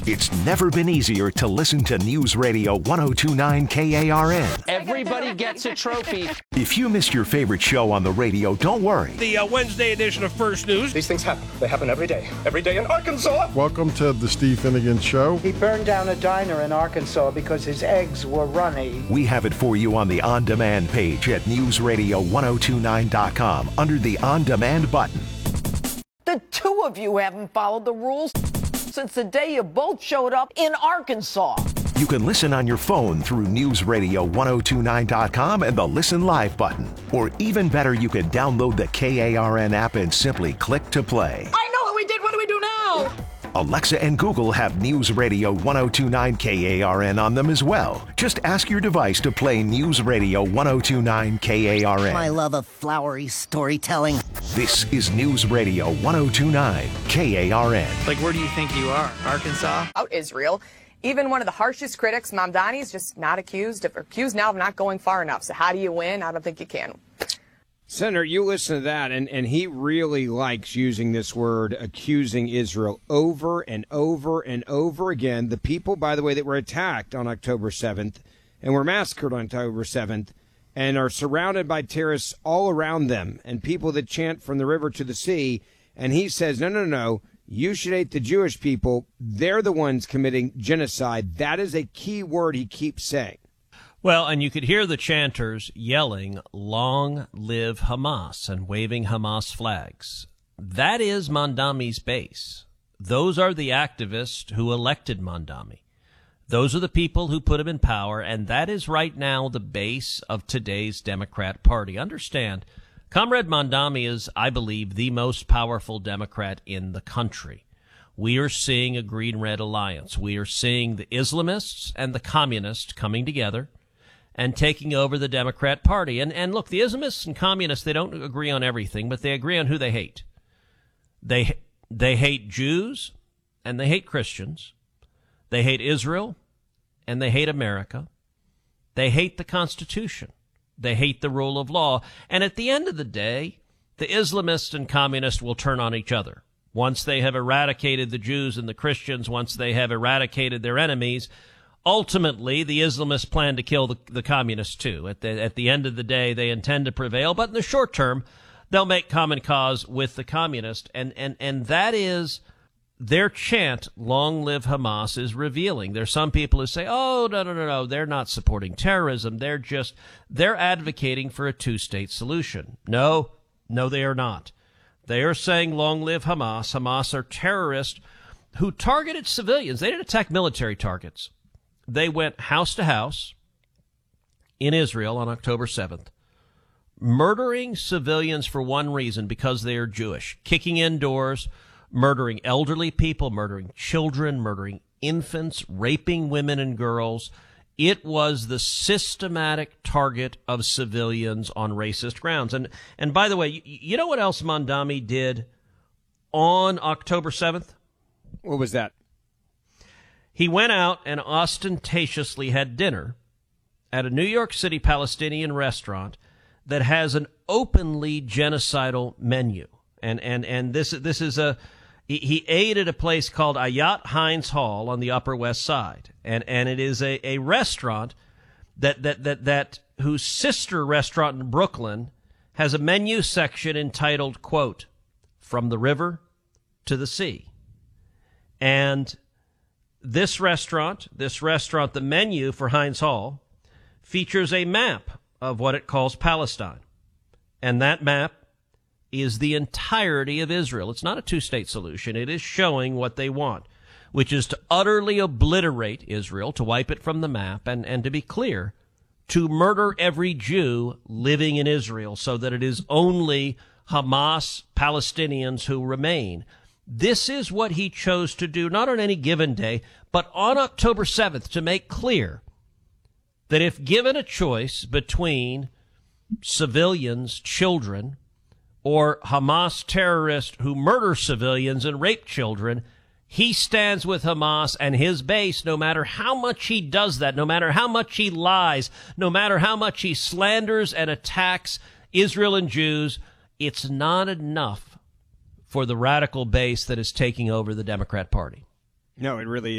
It's never been easier to listen to News Radio 1029 KARN. Everybody gets a trophy. If you missed your favorite show on the radio, don't worry. The Wednesday edition of First News. These things happen. They happen every day. Every day in Arkansas. Welcome to the Steve Finnegan Show. He burned down a diner in Arkansas because his eggs were runny. We have it for you on the On Demand page at newsradio1029.com under the On Demand button. The two of you haven't followed the rules since the day you both showed up in Arkansas. You can listen on your phone through newsradio1029.com and the Listen Live button. Or even better, you can download the KARN app and simply click to play. I know what we did. What do we do now? Alexa and Google have News Radio 1029 KARN on them as well. Just ask your device to play News Radio 1029 KARN. My love of flowery storytelling. This is News Radio 1029 KARN. Like, where do you think you are? Arkansas? Out Israel. Even one of the harshest critics, Mamdani, is just not accused now of not going far enough. So how do you win? I don't think you can. Senator, you listen to that, and he really likes using this word, accusing Israel, over and over and over again. The people, by the way, that were attacked on October 7th and were massacred on October 7th and are surrounded by terrorists all around them and people that chant from the river to the sea. And he says, no, you should hate the Jewish people. They're the ones committing genocide. That is a key word he keeps saying. Well, and you could hear the chanters yelling, "Long live Hamas," and waving Hamas flags. That is Mamdani's base. Those are the activists who elected Mamdani. Those are the people who put him in power, and that is right now the base of today's Democrat Party. Understand, Comrade Mamdani is, I believe, the most powerful Democrat in the country. We are seeing a green-red alliance. We are seeing the Islamists and the communists coming together and taking over the Democrat Party. And look, the Islamists and communists, they don't agree on everything, but they agree on who they hate. They hate Jews and they hate Christians. They hate Israel and they hate America. They hate the Constitution. They hate the rule of law. And at the end of the day, the Islamists and communists will turn on each other. Once they have eradicated the Jews and the Christians, once they have eradicated their enemies, ultimately, the Islamists plan to kill the communists, too. At the end of the day, they intend to prevail. But in the short term, they'll make common cause with the communists. And that is their chant, "Long live Hamas," is revealing. There's some people who say, oh, no, they're not supporting terrorism. They're advocating for a two-state solution. No, they are not. They are saying, "Long live Hamas." Hamas are terrorists who targeted civilians. They didn't attack military targets. They went house to house in Israel on October 7th, murdering civilians for one reason, because they are Jewish, kicking in doors, murdering elderly people, murdering children, murdering infants, raping women and girls. It was the systematic target of civilians on racist grounds. And by the way, you know what else Mamdani did on October 7th? What was that? He went out and ostentatiously had dinner at a New York City Palestinian restaurant that has an openly genocidal menu. And this is he ate at a place called Ayat Heinz Hall on the Upper West Side. And it is a restaurant that whose sister restaurant in Brooklyn has a menu section entitled, quote, "From the river to the sea." And this restaurant, the menu for Heinz Hall, features a map of what it calls Palestine. And that map is the entirety of Israel. It's not a two-state solution. It is showing what they want, which is to utterly obliterate Israel, to wipe it from the map, and to be clear, to murder every Jew living in Israel so that it is only Hamas Palestinians who remain. This is what he chose to do, not on any given day, but on October 7th, to make clear that if given a choice between civilians, children, or Hamas terrorists who murder civilians and rape children, he stands with Hamas and his base, no matter how much he does that, no matter how much he lies, no matter how much he slanders and attacks Israel and Jews. It's not enough for the radical base that is taking over the Democrat Party. No, it really